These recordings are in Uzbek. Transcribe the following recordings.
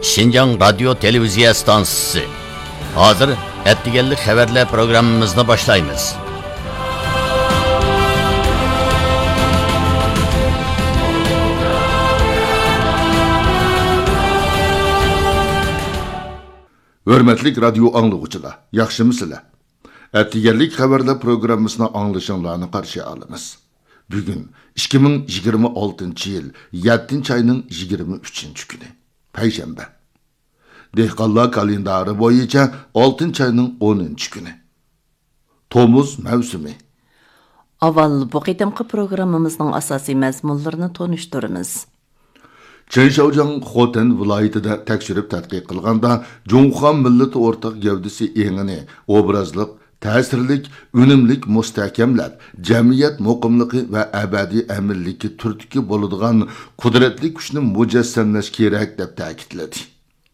Şinjan Radyo Televiziya Stansiyasi. Hozir ettiganlik xabarlar programmamizni boshlaymiz. Hörmətli radio anlıqçılar, yaxşımısınızlar? Ettiganlik xabarlar programmasını anglashinglarni qarshi olamiz. Bugun 2026 yil 7 ayning 23 kuni, payshanba. Dehqonlar kalendari bo'yicha 6 ayning 10 kuni. Tomuz mavsumi. Avval bu qitimqi programmamizning asosiy mazmunlarini tonishtiramiz. Чэншаужан Хотен viloyatida tekshirib tadqiq qilganda Junxan millati o'rtaq gavdasi engini obrazliq, ta'sirlik, unumlik mustahkamlab, jamiyat muqimligi va abadiy aminligi turtki bo'ladigan qudratli kuchni mujassamlash kerak deb ta'kidladi.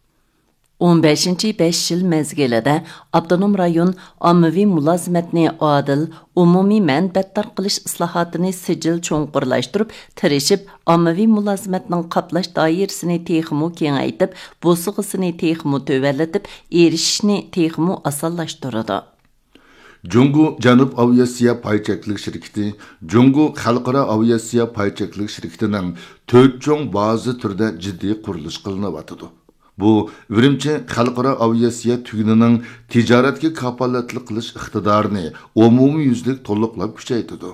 15-5 yil mezgilida Abdunum rayon ommaviy mulozimatni adil, umumiy manfaatdor qilish islohotini sijil cho'nqurlashtirib, tirishib, ommaviy mulozimatning qaplash doirasini texmu kengaytib, bo'sig'isini texmu tövallatib, erishishni texmu osonlashtiradi. Jungu Janub Aviasiya paychaklik shirkati, Jungu Xalqaro Aviasiya paychaklik shirkatining 4 cho'ng bazi turda jiddiy qurilish qilinyapti. Bu, Urumchi xalqaro aviasiya tugunining tijoratga kafolatlik qilish iqtidorini umumyuzlik to'liqlab kuchaytirdi.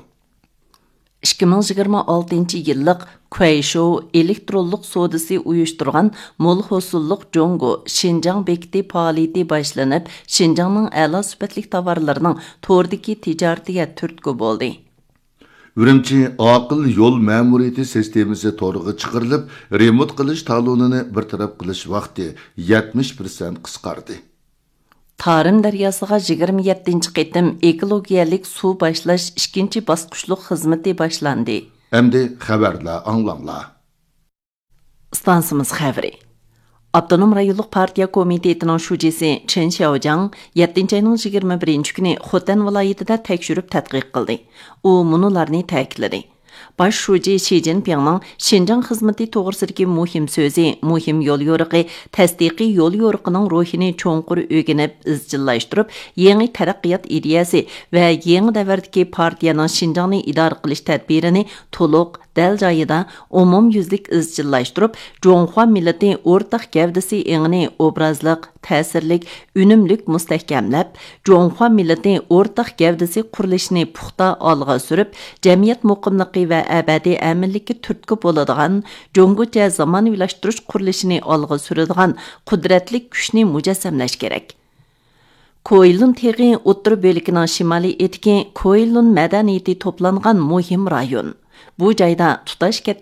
2026 yillik Kuayshow elektronlik sodasi uyushtirgan mo'l hosillik Jongo Xinjiang bekiti faoliyati boshlanib, Xinjiangning a'lo sifatli tovarlarining tordagi tijoratiga turtki bo'ldi. Urumchi aql yo'l ma'muriyati sistemasi to'g'ri chiqarilib, remont qilish talonini bartaraf qilish vaqti 70% qisqardi. Tarım daryosiga 27-qitim ekologiyalik suv boshlash 2-bosqichli xizmati boshlandi. Endi xabarlar anglanglar. Stansimiz xabari. Abdunum rayonluq partiya komitetining shujisi Chen Xiaojiang 7 ayning 21 kuni Xotan viloyatida tekshirib tadqiq qildi. U munolarni ta'kidladi. Baş şuji Xi Jinpingning Xinjiang xizmati to'g'risidagi muhim so'zi, muhim yo'l yo'riqi, tasdiqiy yo'l yo'riqining ruhini cho'nqur o'rganib, izchillashtirib, yangi taraqqiyot ideyasi va yangi davrdagi partiyaning Xinjiangni idora qilish tadbirini to'liq dal joyida umumyuzlik izchillashtirib, Jonghua millati o'rtaq gavdasi engini obrazliq, ta'sirlik, unumlik mustahkamlab, Jonghua millati o'rtaq gavdasi qurilishini puxta olg'a surib, jamiyat muqimligi va abadiy aminlikka turtki bo'ladigan, Jongocha zamonaviylashtirish qurilishini olg'a suradigan qudratli kuchni mujassamlash kerak. Koilun teg'i o'ttir bo'likining shimoliy etki Koilun madaniyati to'plangan muhim rayon. Bu joyda tutash